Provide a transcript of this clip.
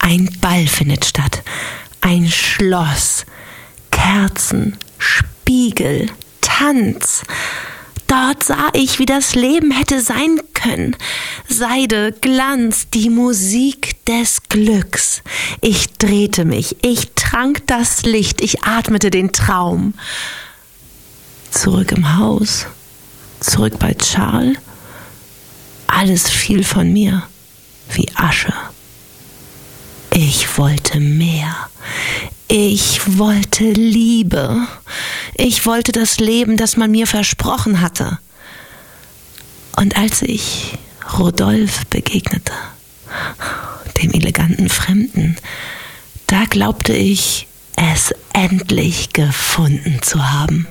Ein Ball findet statt, ein Schloss, Kerzen, Spiegel, Tanz. Dort sah ich, wie das Leben hätte sein können. Seide, Glanz, die Musik des Glücks. Ich drehte mich, ich trank das Licht, ich atmete den Traum. Zurück im Haus, zurück bei Charles. Alles fiel von mir wie Asche. Ich wollte mehr. Ich wollte Liebe. Ich wollte das Leben, das man mir versprochen hatte. Und als ich Rodolphe begegnete, dem eleganten Fremden, da glaubte ich, es endlich gefunden zu haben.